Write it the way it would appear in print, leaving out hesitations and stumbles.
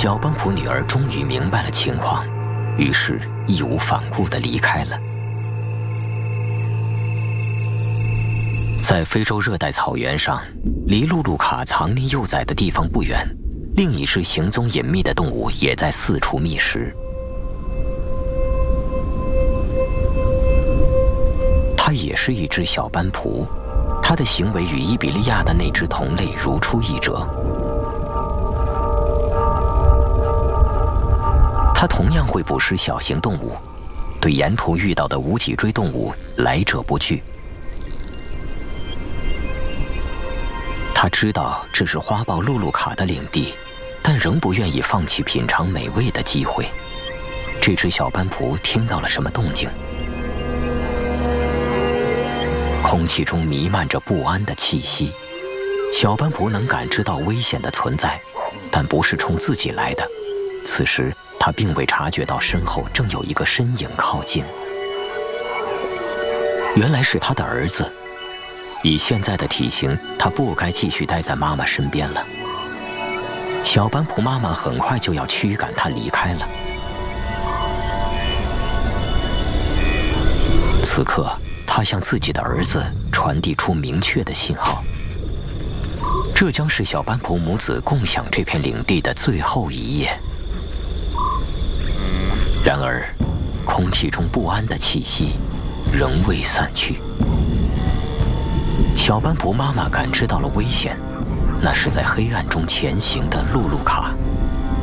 小邦普女儿终于明白了情况，于是义无反顾地离开了。在非洲热带草原上，离露露卡藏匿幼崽的地方不远，另一只行踪隐秘的动物也在四处觅食。它也是一只小斑蒲，它的行为与伊比利亚的那只同类如出一辙。它同样会捕食小型动物，对沿途遇到的无脊椎动物来者不拒。他知道这是花豹露露卡的领地，但仍不愿意放弃品尝美味的机会。这只小斑蒲听到了什么动静？空气中弥漫着不安的气息，小斑蒲能感知到危险的存在，但不是冲自己来的。此时，他并未察觉到身后正有一个身影靠近。原来是他的儿子。以现在的体型，他不该继续待在妈妈身边了。小斑蒲妈妈很快就要驱赶他离开了。此刻，他向自己的儿子传递出明确的信号。这将是小斑蒲母子共享这片领地的最后一夜。然而，空气中不安的气息仍未散去。小斑蒲妈妈感知到了危险，那是在黑暗中前行的露露卡。